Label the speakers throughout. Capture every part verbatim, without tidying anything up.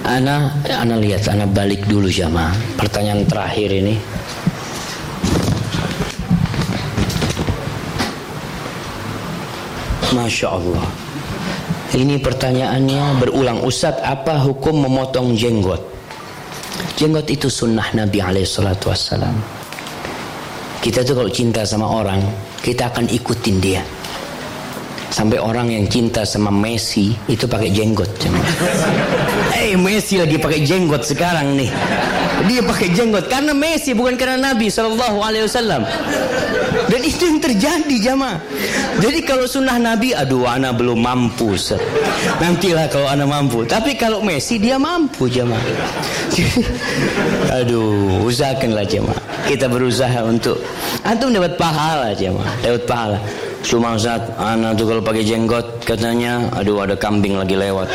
Speaker 1: Ana, ana lihat, ana balik dulu jamaah. Pertanyaan terakhir ini. Masya Allah. Ini pertanyaannya berulang. Ustaz, apa hukum memotong jenggot? Jenggot itu sunnah Nabi alaihi salatu wassalam. Kita tuh kalau cinta sama orang, kita akan ikutin dia. Sampai orang yang cinta sama Messi itu pakai jenggot. Eh, hey, Messi lagi pakai jenggot sekarang nih. Dia pakai jenggot karena Messi, bukan karena Nabi Shallallahu Alaihi Wasallam. Dan itu yang terjadi jamaah. Jadi kalau sunnah Nabi, aduh, ana belum mampu. Set. Nantilah kalau ana mampu. Tapi kalau Messi dia mampu jamaah. Aduh, usahakanlah jamaah. Kita berusaha untuk antum dapat pahala jamaah, dapat pahala. Cuma Ustaz, anak tuh kalau pakai jenggot katanya, aduh ada kambing lagi lewat.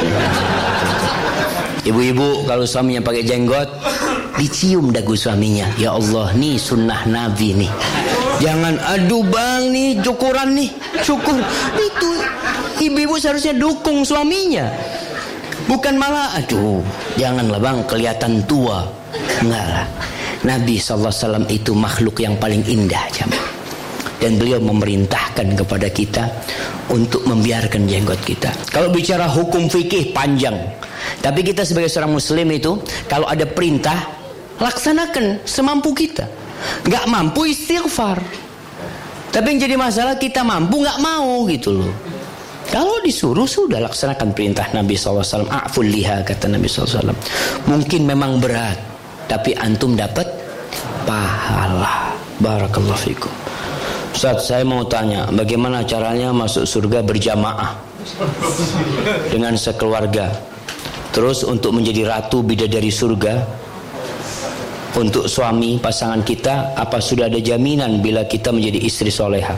Speaker 1: Ibu-ibu kalau suaminya pakai jenggot, dicium dagu suaminya. Ya Allah, nih sunnah Nabi nih. Jangan, aduh bang nih cukuran nih, cukur. Itu ibu-ibu seharusnya dukung suaminya. Bukan malah, aduh janganlah bang kelihatan tua. Enggak lah. Nabi shallallahu alaihi wasallam itu makhluk yang paling indah jamaah. Dan beliau memerintahkan kepada kita untuk membiarkan jenggot kita. Kalau bicara hukum fikih panjang, tapi kita sebagai seorang muslim itu kalau ada perintah laksanakan semampu kita. Gak mampu istighfar. Tapi yang jadi masalah kita mampu gak mau gitu loh. Kalau disuruh sudah laksanakan perintah Nabi shallallahu alaihi wasallam. A'ful liha, kata Nabi shallallahu alaihi wasallam. Mungkin memang berat, tapi antum dapat pahala. Barakallahu fikum. Ustaz, saya mau tanya, bagaimana caranya masuk surga berjamaah dengan sekeluarga? Terus untuk menjadi ratu bidadari surga, untuk suami pasangan kita, apa sudah ada jaminan bila kita menjadi istri soleha?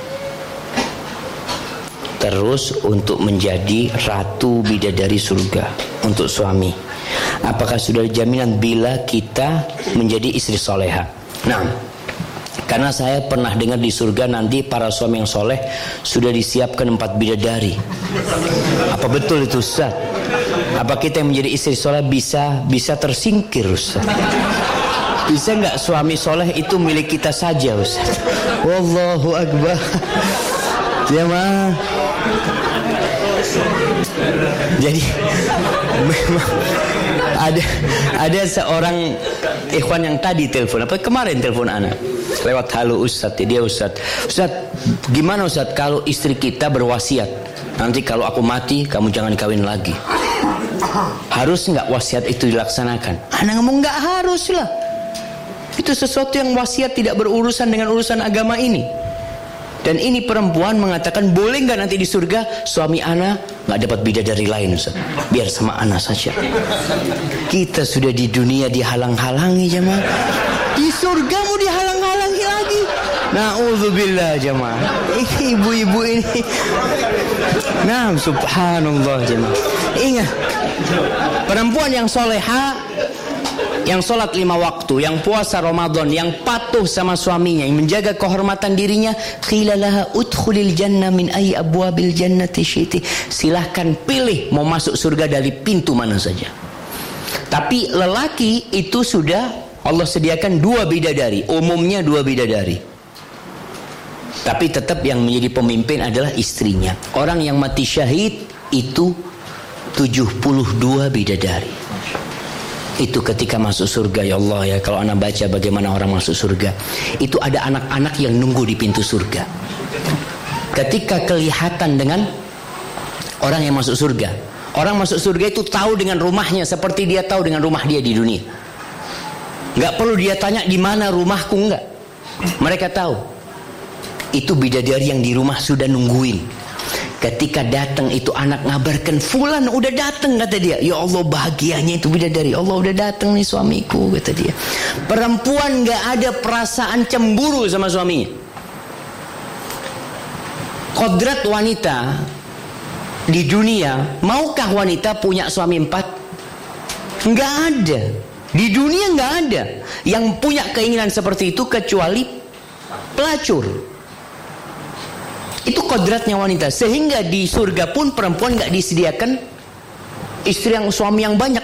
Speaker 1: Terus untuk menjadi ratu bidadari surga untuk suami, apakah sudah ada jaminan bila kita menjadi istri soleha? Nah, karena saya pernah dengar di surga nanti para suami yang soleh sudah disiapkan empat bidadari. Apa betul itu Ustaz? Apa kita yang menjadi istri soleh bisa bisa tersingkir Ustaz? Bisa nggak suami soleh itu milik kita saja Ustaz? Wallahu akbar. Ya mah. Jadi memang ada ada seorang ikhwan yang tadi telepon, apa kemarin telepon anak lewat, halo Ustaz, dia Ustaz, Ustaz gimana Ustaz kalau istri kita berwasiat, nanti kalau aku mati kamu jangan kawin lagi, harus nggak wasiat itu dilaksanakan? Anak ngomong nggak harus lah, itu sesuatu yang wasiat tidak berurusan dengan urusan agama ini. Dan ini perempuan mengatakan, boleh nggak nanti di surga suami ana nggak dapat bidadari lain Ustaz, biar sama ana saja. Kita sudah di dunia dihalang-halangi jemaah, di surga mau dihalang-halangi lagi. Na'udzubillah jemaah. Ini ibu-ibu ini. Nah, subhanallah jemaah. Ingat, perempuan yang soleha, yang sholat lima waktu, yang puasa Ramadan, yang patuh sama suaminya, yang menjaga kehormatan dirinya, qilalaha udkhulil jannah min ayyi abwabil jannati syi'ti. Silahkan pilih mau masuk surga dari pintu mana saja. Tapi lelaki itu sudah Allah sediakan dua bidadari, umumnya dua bidadari. Tapi tetap yang menjadi pemimpin adalah istrinya. Orang yang mati syahid itu tujuh puluh dua bidadari. Itu ketika masuk surga. Ya Allah ya, kalau anak baca bagaimana orang masuk surga, itu ada anak-anak yang nunggu di pintu surga. Ketika kelihatan dengan orang yang masuk surga, orang masuk surga itu tahu dengan rumahnya seperti dia tahu dengan rumah dia di dunia. Gak perlu dia tanya di mana rumahku, enggak. Mereka tahu. Itu bidadari yang di rumah sudah nungguin. Ketika datang itu anak ngabarkan, fulan udah datang, kata dia. Ya Allah, bahagianya itu bidadari. Allah udah datang nih suamiku, kata dia. Perempuan gak ada perasaan cemburu sama suaminya. Kodrat wanita di dunia, maukah wanita punya suami empat? Gak ada. Di dunia gak ada yang punya keinginan seperti itu kecuali pelacur. Itu kodratnya wanita. Sehingga di surga pun perempuan gak disediakan istri yang suami yang banyak.